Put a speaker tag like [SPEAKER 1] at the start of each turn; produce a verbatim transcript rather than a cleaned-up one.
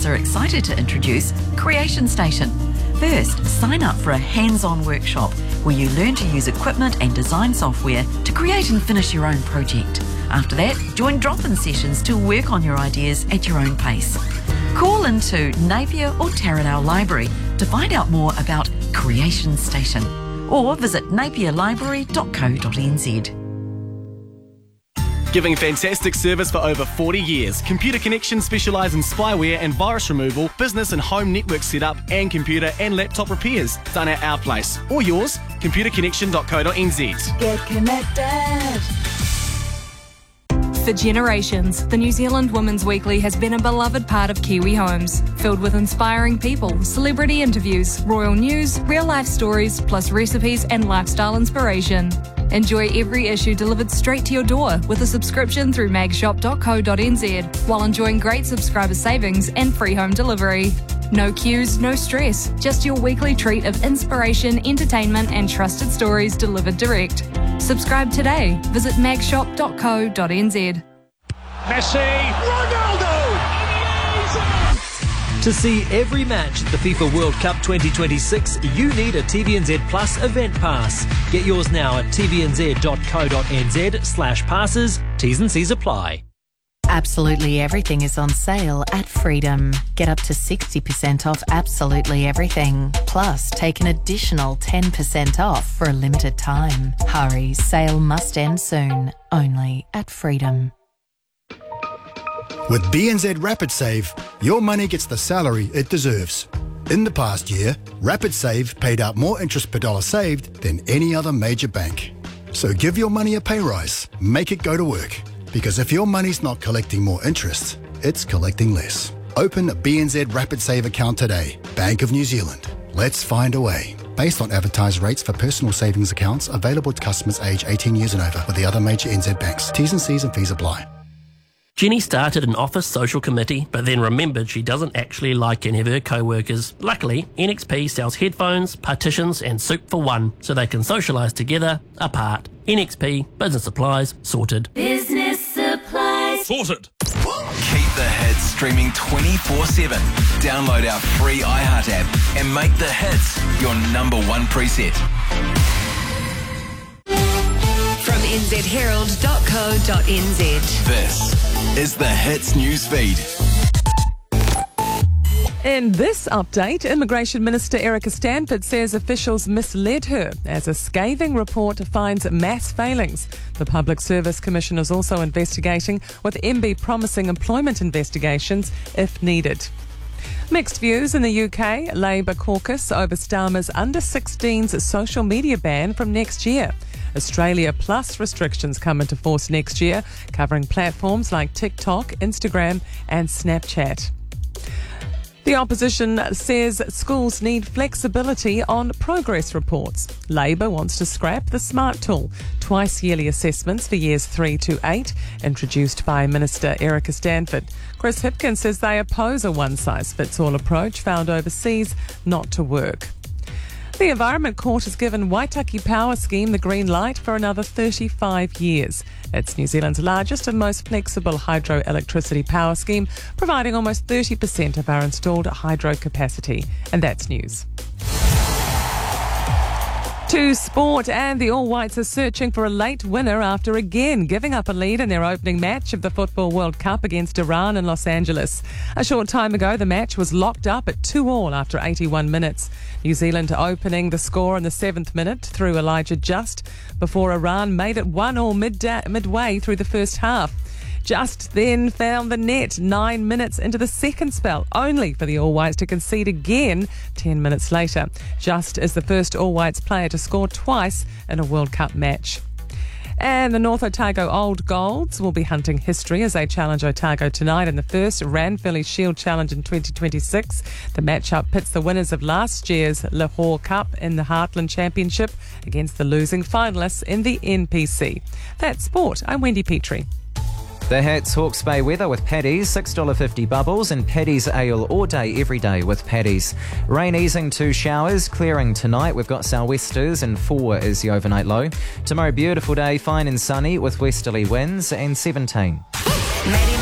[SPEAKER 1] are excited to introduce Creation Station. First, sign up for a hands-on workshop where you learn to use equipment and design software to create and finish your own project. After that, join drop-in sessions to work on your ideas at your own pace. Call into Napier or Taradale Library to find out more about Creation Station, or visit napier library dot co dot n z.
[SPEAKER 2] Giving fantastic service for over forty years, Computer Connection specialise in spyware and virus removal, business and home network setup, and computer and laptop repairs. Done at our place or yours, computer connection dot co dot n z.
[SPEAKER 3] Get connected.
[SPEAKER 4] For generations, the New Zealand Women's Weekly has been a beloved part of Kiwi homes, filled with inspiring people, celebrity interviews, royal news, real-life stories, plus recipes and lifestyle inspiration. Enjoy every issue delivered straight to your door with a subscription through mag shop dot co dot n z, while enjoying great subscriber savings and free home delivery. No queues, no stress, just your weekly treat of inspiration, entertainment and trusted stories delivered direct. Subscribe today. Visit mag shop dot co dot n z.
[SPEAKER 5] Messi, Ronaldo!
[SPEAKER 6] To see every match at the FIFA World Cup twenty twenty-six, you need a T V N Z Plus event pass. Get yours now at t v n z dot co dot n z slash passes. T's and C's apply.
[SPEAKER 7] Absolutely everything is on sale at Freedom. Get up to sixty percent off absolutely everything. Plus, take an additional ten percent off for a limited time. Hurry, sale must end soon. Only at Freedom.
[SPEAKER 8] With B N Z Rapid Save, your money gets the salary it deserves. In the past year, Rapid Save paid out more interest per dollar saved than any other major bank. So give your money a pay rise. Make it go to work. Because if your money's not collecting more interest, it's collecting less. Open a B N Z Rapid Save account today. Bank of New Zealand. Let's find a way. Based on advertised rates for personal savings accounts available to customers aged eighteen years and over with the other major N Z banks. T's and C's and fees apply.
[SPEAKER 9] Jenny started an office social committee, but then remembered she doesn't actually like any of her co-workers. Luckily, N X P sells headphones, partitions and soup for one, so they can socialise together, apart. N X P, business supplies, sorted.
[SPEAKER 3] Business supplies.
[SPEAKER 5] Sorted.
[SPEAKER 10] Keep the hits streaming twenty-four seven. Download our free iHeart app and make the hits your number one preset.
[SPEAKER 3] From n z herald dot co dot n z.
[SPEAKER 10] This is the Hits newsfeed.
[SPEAKER 11] In this update, Immigration Minister Erica Stanford says officials misled her as a scathing report finds mass failings. The Public Service Commission is also investigating, with M B promising employment investigations if needed. Mixed views in the U K. Labour caucus over Starmer's under sixteens social media ban from next year. Australia Plus restrictions come into force next year, covering platforms like TikTok, Instagram and Snapchat. The opposition says schools need flexibility on progress reports. Labour wants to scrap the SMART tool, twice yearly assessments for years three to eight, introduced by Minister Erica Stanford. Chris Hipkins says they oppose a one-size-fits-all approach found overseas not to work. The Environment Court has given Waitaki Power Scheme the green light for another thirty-five years. It's New Zealand's largest and most flexible hydroelectricity power scheme, providing almost thirty percent of our installed hydro capacity. And that's news. To sport, and the All Whites are searching for a late winner after again giving up a lead in their opening match of the Football World Cup against Iran in Los Angeles. A short time ago, the match was locked up at two all after eighty-one minutes. New Zealand opening the score in the seventh minute through Elijah Just, before Iran made it one all mid- midway through the first half. Just then found the net nine minutes into the second spell, only for the All Whites to concede again ten minutes later. Just is the first All Whites player to score twice in a World Cup match. And the North Otago Old Golds will be hunting history as they challenge Otago tonight in the first Ranfurly Shield Challenge in twenty twenty-six. The matchup pits the winners of last year's Lahore Cup in the Heartland Championship against the losing finalists in the N P C. That's sport. I'm Wendy Petrie.
[SPEAKER 12] The Hats Hawke's Bay weather with Paddy's, six dollars fifty bubbles, and Paddy's ale all day, every day with Paddy's. Rain easing to showers, clearing tonight. We've got sou'westers and four is the overnight low. Tomorrow, beautiful day, fine and sunny with westerly winds and seventeen.